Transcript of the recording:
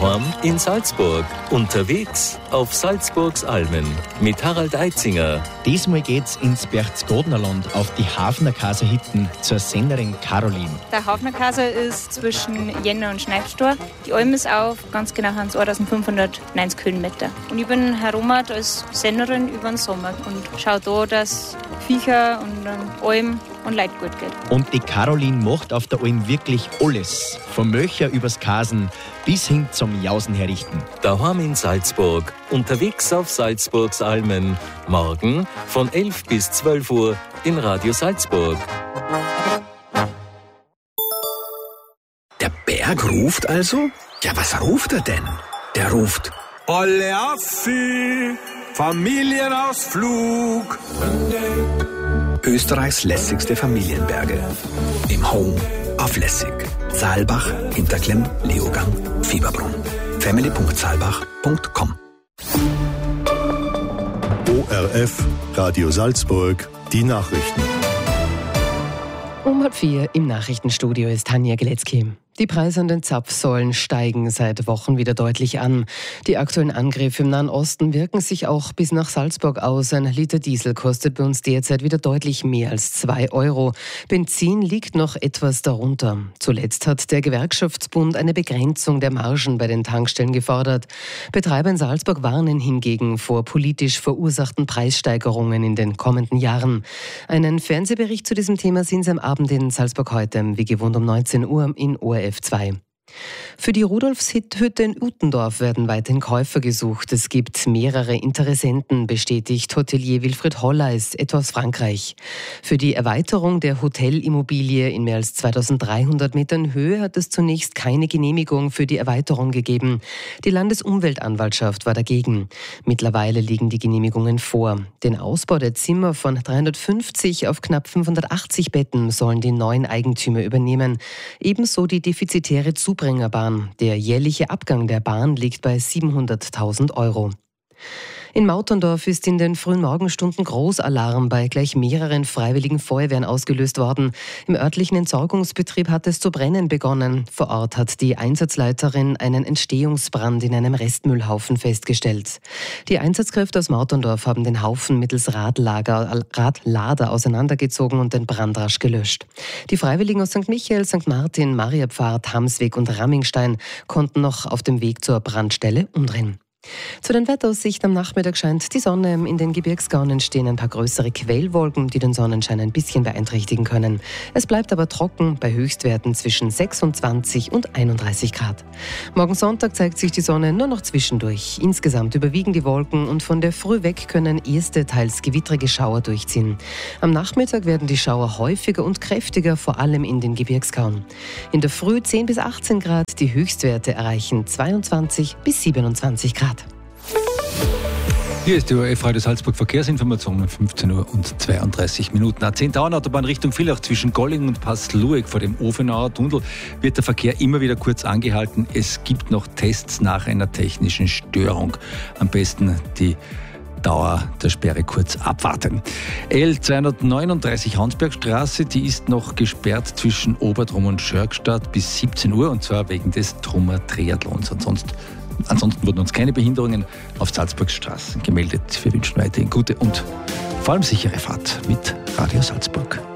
Daheim in Salzburg. Unterwegs auf Salzburgs Almen mit Harald Eitzinger. Diesmal geht's ins Berchtesgadenerland auf die Hafnerkaser Hitten zur Sennerin Caroline. Der Hafnerkaser ist zwischen Jänner und Schneibstor. Die Alm ist auf ganz genau 1590 Höhenmeter. Und ich bin herumat als Sennerin über den Sommer und schaue da, dass Viecher und Alm und Leid gut geht. Und die Caroline macht auf der Alm wirklich alles. Vom Möcher übers Kasen bis hin zum Jausen herrichten. Daheim in Salzburg. Unterwegs auf Salzburgs Almen. Morgen von 11 bis 12 Uhr in Radio Salzburg. Der Berg ruft also? Ja, was ruft er denn? Der ruft: Olle Affi, Familienausflug. Österreichs lässigste Familienberge. Im Home auf Lässig. Saalbach, Hinterklemm, Leogang, Fieberbrunn. family.saalbach.com. ORF, Radio Salzburg, die Nachrichten. Um 3:30 im Nachrichtenstudio ist Tanja Geletzky. Die Preise an den Zapfsäulen steigen seit Wochen wieder deutlich an. Die aktuellen Angriffe im Nahen Osten wirken sich auch bis nach Salzburg aus. Ein Liter Diesel kostet bei uns derzeit wieder deutlich mehr als 2 Euro. Benzin liegt noch etwas darunter. Zuletzt hat der Gewerkschaftsbund eine Begrenzung der Margen bei den Tankstellen gefordert. Betreiber in Salzburg warnen hingegen vor politisch verursachten Preissteigerungen in den kommenden Jahren. Einen Fernsehbericht zu diesem Thema sehen Sie am Abend in Salzburg heute, wie gewohnt um 19 Uhr in ORF 2. Für die Rudolfshütte in Utendorf werden weiterhin Käufer gesucht. Es gibt mehrere Interessenten, bestätigt Hotelier Wilfried Holleis, etwa aus Frankreich. Für die Erweiterung der Hotelimmobilie in mehr als 2300 Metern Höhe hat es zunächst keine Genehmigung für die Erweiterung gegeben. Die Landesumweltanwaltschaft war dagegen. Mittlerweile liegen die Genehmigungen vor. Den Ausbau der Zimmer von 350 auf knapp 580 Betten sollen die neuen Eigentümer übernehmen. Ebenso die defizitäre Zubringerbahn. Der jährliche Abgang der Bahn liegt bei 700.000 Euro. In Mauterndorf ist in den frühen Morgenstunden Großalarm bei gleich mehreren freiwilligen Feuerwehren ausgelöst worden. Im örtlichen Entsorgungsbetrieb hat es zu brennen begonnen. Vor Ort hat die Einsatzleiterin einen Entstehungsbrand in einem Restmüllhaufen festgestellt. Die Einsatzkräfte aus Mauterndorf haben den Haufen mittels Radlader auseinandergezogen und den Brand rasch gelöscht. Die Freiwilligen aus St. Michael, St. Martin, Mariapfarr, Hamsweg und Rammingstein konnten noch auf dem Weg zur Brandstelle umdrehen. Zu den Wetteraussichten am Nachmittag scheint die Sonne. In den Gebirgsgaunen stehen ein paar größere Quellwolken, die den Sonnenschein ein bisschen beeinträchtigen können. Es bleibt aber trocken bei Höchstwerten zwischen 26 und 31 Grad. Morgen Sonntag zeigt sich die Sonne nur noch zwischendurch. Insgesamt überwiegen die Wolken und von der Früh weg können erste, teils gewittrige Schauer durchziehen. Am Nachmittag werden die Schauer häufiger und kräftiger, vor allem in den Gebirgsgauen. In der Früh 10 bis 18 Grad, die Höchstwerte erreichen 22 bis 27 Grad. Hier ist die ORF Radio Salzburg Verkehrsinformation um 15 Uhr und 32 Minuten. A10-Autobahn Richtung Villach zwischen Golling und Passlueg vor dem Ofenauer Tunnel wird der Verkehr immer wieder kurz angehalten. Es gibt noch Tests nach einer technischen Störung. Am besten die Dauer der Sperre kurz abwarten. L239 Hansbergstraße, die ist noch gesperrt zwischen Obertrum und Schörgstadt bis 17 Uhr und zwar wegen des Trummer Triathlons. Ansonsten wurden uns keine Behinderungen auf Salzburgs Straßen gemeldet. Wir wünschen weiterhin gute und vor allem sichere Fahrt mit Radio Salzburg.